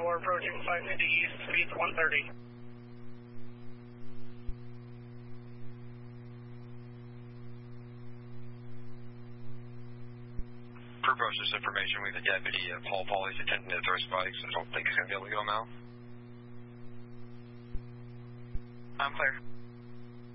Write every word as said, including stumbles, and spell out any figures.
four approaching five fifty east, speeds one thirty. Per process information, we have a deputy at Paul Pauly's attending to throw spikes. I don't think he's going to be able to go now. I'm clear.